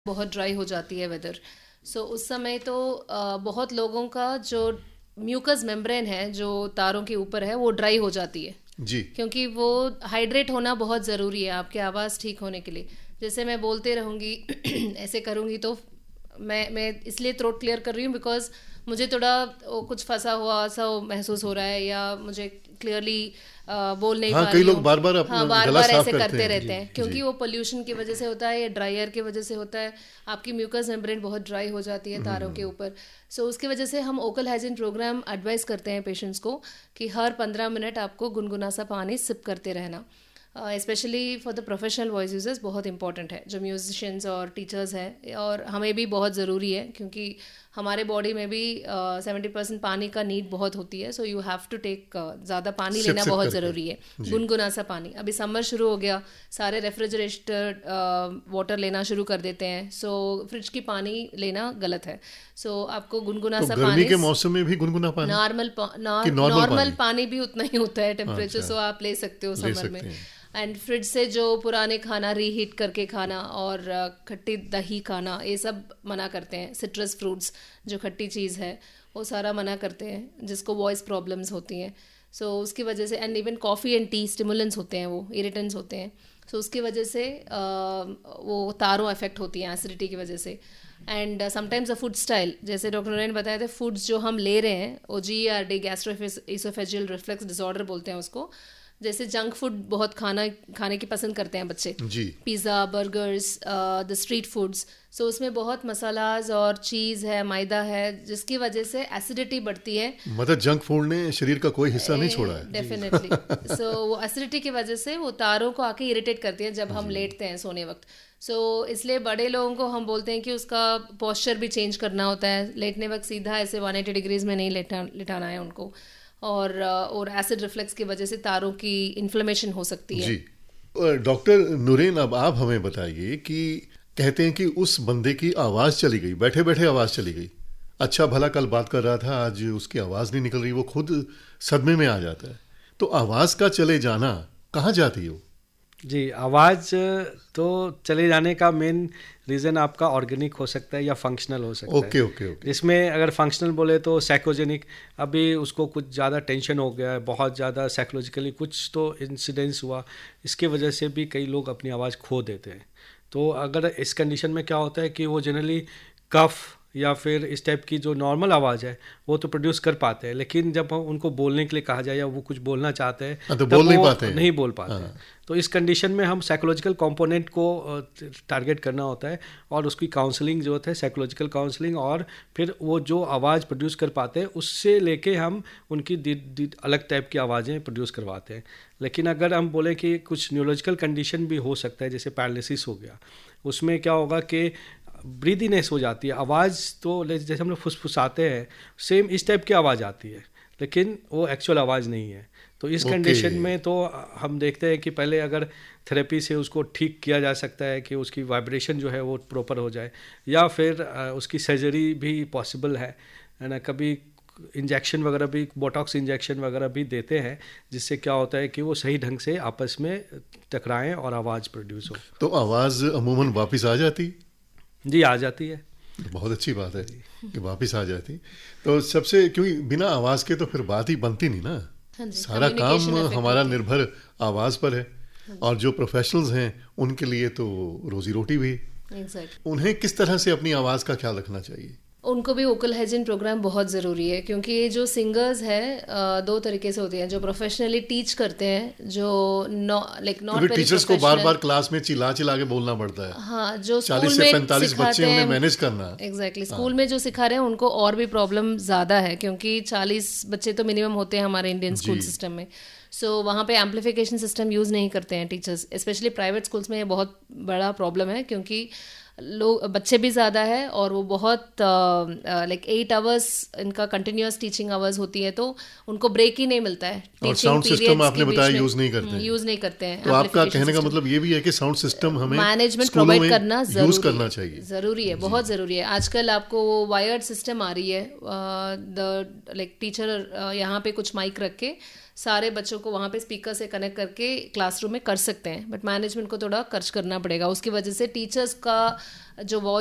बहुत ड्राई हो जाती है वेदर। सो उस समय तो बहुत लोगों का जो म्यूकस मेम्ब्रेन है जो तारों के ऊपर है वो ड्राई हो जाती है जी। क्योंकि वो हाइड्रेट होना बहुत ज़रूरी है आपके आवाज़ ठीक होने के लिए। जैसे मैं बोलते रहूँगी ऐसे करूँगी तो मैं इसलिए थ्रोट क्लियर कर रही हूँ बिकॉज मुझे थोड़ा कुछ फंसा हुआ सा महसूस हो रहा है या मुझे क्लियरली बोल नहीं हाँ, पा कई रही लोग हूँ। बार बार हाँ, अपना बार गला बार साफ ऐसे करते हैं। रहते हैं क्योंकि जी। वो पोल्यूशन की वजह से होता है या ड्रायर की वजह से होता है। आपकी म्यूकस मेम्ब्रेन बहुत ड्राई हो जाती है तारों के ऊपर। सो उसकी वजह से हम ओकल हाइजीन प्रोग्राम एडवाइस करते हैं पेशेंट्स को कि हर 15 मिनट आपको गुनगुना सा पानी सिप करते रहना। Specially for the professional voice users बहुत इंपॉर्टेंट है, जो म्यूजिशियंस और टीचर्स हैं, और हमें भी बहुत ज़रूरी है क्योंकि हमारे बॉडी में भी 70% पानी का नीड बहुत होती है। So you have to take ज़्यादा पानी लेना बहुत ज़रूरी है, गुनगुना सा पानी। अभी समर शुरू हो गया, सारे रेफ्रिजरेटेड वाटर लेना शुरू कर देते हैं। सो फ्रिज की पानी लेना गलत है। सो आपको गुनगुना सा गर्मी पानी, के मौसम में भी गुनगुना पानी, नॉर्मल पानी भी उतना ही होता है टेम्परेचर। अच्छा, सो आप ले सकते हो समर में। हैं। एंड फ्रिज से जो पुराने खाना रीहीट करके खाना और खट्टी दही खाना, ये सब मना करते हैं। सिट्रस फ्रूट्स जो खट्टी चीज़ है वो सारा मना करते हैं, जिसको वॉइस प्रॉब्लम्स होती हैं। सो उसकी वजह से, and even coffee and T stimulants होते हैं, वो इरिटेंट्स होते हैं। सो उसकी वजह से वो तारों अफेक्ट होती हैं एसिडिटी की वजह से। And sometimes the food style, जैसे डॉक्टर नरेन बताए थे, फूड्स जो हम ले रहे हैं वो GERD, गैस्ट्रोइसोफेजियल रिफ्लक्स डिसऑर्डर बोलते हैं उसको। जैसे जंक फूड बहुत खाने की पसंद करते हैं बच्चे जी। Pizza, burgers, the street foods. सो उसमें बहुत मसालाज और चीज़ है, मैदा है, जिसकी वजह से एसिडिटी बढ़ती है। मतलब जंक फूड ने शरीर का कोई हिस्सा नहीं छोड़ा है। डेफिनेटली। सो वो एसिडिटी की वजह से वो तारों को आके इरिटेट करती है जब हम लेटते हैं सोने वक्त। सो इसलिए बड़े लोगों को हम बोलते हैं कि उसका पोस्चर भी चेंज करना होता है। लेटने वक्त सीधा ऐसे 180 डिग्रीज में नहीं लिटाना है उनको। और एसिड रिफ्लेक्स की वजह से तारों की इन्फ्लेमेशन हो सकती है। जी। डॉक्टर नूरेन, अब आप हमें बताइए कि कहते हैं कि उस बंदे की आवाज़ चली गई, बैठे बैठे आवाज़ चली गई। अच्छा भला कल बात कर रहा था, आज उसकी आवाज़ नहीं निकल रही, वो खुद सदमे में आ जाता है। तो आवाज़ का चले जाना कहाँ जाती है वो? जी, आवाज़ तो चले जाने का मेन रीज़न आपका ऑर्गेनिक हो सकता है या फंक्शनल हो सकता है। ओके। इसमें अगर फंक्शनल बोले तो साइकोजेनिक, अभी उसको कुछ ज़्यादा टेंशन हो गया है, बहुत ज़्यादा साइकोलॉजिकली कुछ तो इंसिडेंस हुआ, इसके वजह से भी कई लोग अपनी आवाज़ खो देते हैं। तो अगर इस कंडीशन में क्या होता है कि वो जनरली कफ या फिर इस टाइप की जो नॉर्मल आवाज़ है वो तो प्रोड्यूस कर पाते हैं, लेकिन जब हम उनको बोलने के लिए कहा जाए या वो कुछ बोलना चाहते हैं तो तब बोल नहीं वो पाते हैं। नहीं बोल पाते हैं। तो इस कंडीशन में हम साइकोलॉजिकल कंपोनेंट को टारगेट करना होता है और उसकी काउंसलिंग जो होता है, साइकोलॉजिकल काउंसलिंग, और फिर वो जो आवाज़ प्रोड्यूस कर पाते हैं उससे लेके हम उनकी अलग टाइप की आवाज़ें प्रोड्यूस करवाते हैं। लेकिन अगर हम बोलें कि कुछ न्यूरोलॉजिकल कंडीशन भी हो सकता है, जैसे पैरालिसिस हो गया, उसमें क्या होगा कि ब्रीदीनेस हो जाती है, आवाज़ तो जैसे हम लोग फुसफुसाते हैं सेम इस टाइप की आवाज़ आती है, लेकिन वो एक्चुअल आवाज़ नहीं है। तो इस कंडीशन में तो हम देखते हैं कि पहले अगर थेरेपी से उसको ठीक किया जा सकता है कि उसकी वाइब्रेशन जो है वो प्रॉपर हो जाए, या फिर उसकी सर्जरी भी पॉसिबल है ना। कभी इंजेक्शन वगैरह भी, बोटॉक्स इंजेक्शन वगैरह भी देते हैं, जिससे क्या होता है कि वो सही ढंग से आपस में टकराएं और आवाज़ प्रोड्यूस हो। तो आवाज़ अमूमन वापस आ जाती? जी, आ जाती है। बहुत अच्छी बात है कि वापस आ जाती। तो सबसे, क्योंकि बिना आवाज़ के तो फिर बात ही बनती नहीं ना। सारा काम हमारा निर्भर आवाज़ पर है। और जो प्रोफेशनल्स हैं उनके लिए तो रोजी रोटी भी। उन्हें किस तरह से अपनी आवाज़ का ख्याल रखना चाहिए? उनको भी वोकल हाइजीन प्रोग्राम बहुत ज़रूरी है, क्योंकि ये जो सिंगर्स हैं दो तरीके से होते हैं, जो प्रोफेशनली टीच करते हैं, जो नॉट टीचर्स को बार बार क्लास में चिल्ला के बोलना पड़ता है। हाँ, जो 40 से 45 बच्चे उन्हें मैनेज करना। एग्जैक्टली। स्कूल में जो सिखा रहे हैं उनको और भी प्रॉब्लम ज़्यादा है, क्योंकि 40 बच्चे तो मिनिमम होते हैं हमारे इंडियन स्कूल सिस्टम में। सो वहाँ पे एम्पलीफिकेशन सिस्टम यूज़ नहीं करते हैं टीचर्स, स्पेशली प्राइवेट स्कूल्स में ये बहुत बड़ा प्रॉब्लम है, क्योंकि लोग बच्चे भी ज़्यादा है और वो बहुत 8 आवर्स इनका कंटिन्यूअस टीचिंग आवर्स होती है, तो उनको ब्रेक ही नहीं मिलता है। और साउंड सिस्टम आपने बताया यूज़ नहीं करते हैं। तो आपका कहने का मतलब ये भी है कि साउंड सिस्टम हमें मैनेजमेंट प्रोवाइड करना करना चाहिए, ज़रूरी है, बहुत ज़रूरी है। आजकल आपको वो वायर्ड सिस्टम आ रही है, टीचर यहाँ पे कुछ माइक रख के सारे बच्चों को वहाँ पे स्पीकर से कनेक्ट करके क्लासरूम में कर सकते हैं, बट मैनेजमेंट को थोड़ा खर्च करना पड़ेगा। उसकी वजह से टीचर्स का जो